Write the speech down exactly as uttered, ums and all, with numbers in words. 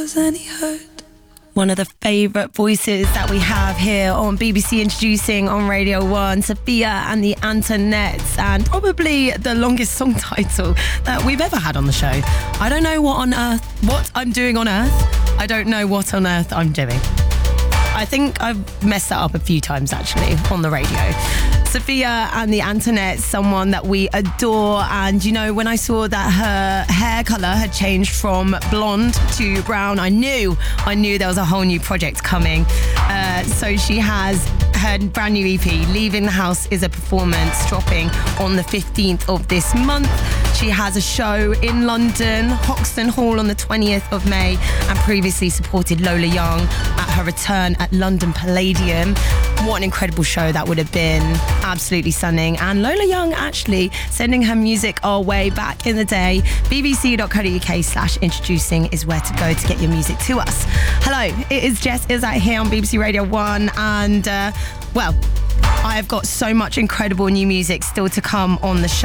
cause any hurt. One of the favourite voices that we have here on B B C Introducing on Radio one, Sophia and the Antonettes, and probably the longest song title that we've ever had on the show. I don't know what on earth, what I'm doing on earth. I don't know what on earth I'm doing. I think I've messed that up a few times actually on the radio. Sophia and the Antonettes, someone that we adore, and you know, when I saw that her hair colour had changed from blonde to brown, I knew, I knew there was a whole new project coming. Uh, so she has her brand new E P, Leaving the House is a Performance, dropping on the fifteenth of this month. She has a show in London, Hoxton Hall on the twentieth of May, and previously supported Lola Young at her return at London Palladium. What an incredible show that would have been. Absolutely stunning. And Lola Young actually sending her music our way back in the day. bbc.co.uk slash introducing is where to go to get your music to us. Hello, it is Jess Izzat here on B B C Radio one, and uh, well, I have got so much incredible new music still to come on the show.